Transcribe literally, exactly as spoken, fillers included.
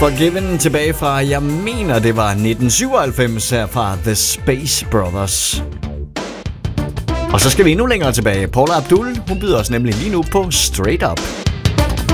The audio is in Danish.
Forgiven tilbage fra, jeg mener det var nitten syvoghalvfems her fra The Space Brothers. Og så skal vi endnu længere tilbage. Paula Abdul, hun byder os nemlig lige nu på Straight Up.